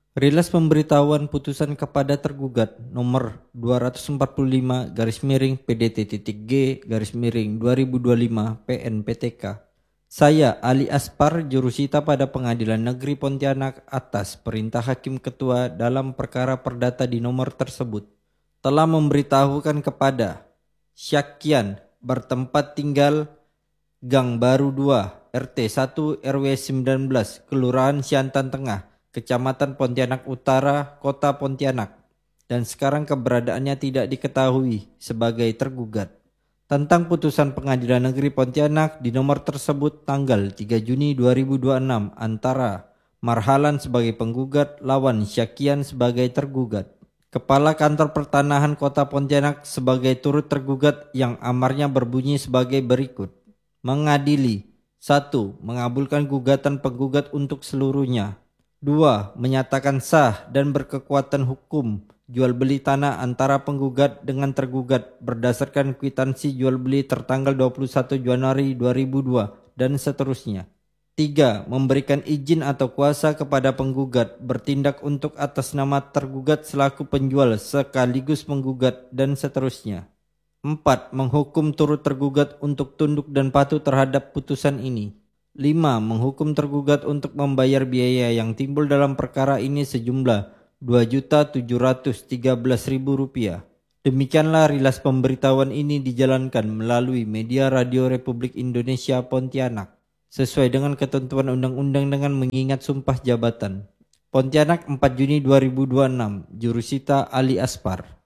Rilis pemberitahuan putusan kepada tergugat nomor 245-PDT-G-2025 PNPTK. Saya Ali Aspar, jurusita pada Pengadilan Negeri Pontianak atas perintah Hakim Ketua dalam perkara perdata di nomor tersebut, telah memberitahukan kepada Syakian bertempat tinggal Gang Baru 2, RT 1 RW 19, Kelurahan Siantan Tengah, Kecamatan Pontianak Utara, Kota Pontianak, dan sekarang keberadaannya tidak diketahui sebagai tergugat. Tentang putusan Pengadilan Negeri Pontianak di nomor tersebut tanggal 3 Juni 2026 antara Marhalan sebagai penggugat lawan Syakian sebagai tergugat. Kepala Kantor Pertanahan Kota Pontianak sebagai turut tergugat yang amarnya berbunyi sebagai berikut. Mengadili: 1. Mengabulkan gugatan penggugat untuk seluruhnya. 2. Menyatakan sah dan berkekuatan hukum jual beli tanah antara penggugat dengan tergugat berdasarkan kwitansi jual beli tertanggal 21 Januari 2002 dan seterusnya. 3. Memberikan izin atau kuasa kepada penggugat bertindak untuk atas nama tergugat selaku penjual sekaligus penggugat dan seterusnya. 4. Menghukum turut tergugat untuk tunduk dan patuh terhadap putusan ini. 5. Menghukum tergugat untuk membayar biaya yang timbul dalam perkara ini sejumlah Rp2.713.000. Demikianlah rilis pemberitahuan ini dijalankan melalui media Radio Republik Indonesia Pontianak, sesuai dengan ketentuan undang-undang dengan mengingat sumpah jabatan. Pontianak 4 Juni 2026, Jurusita Ali Aspar.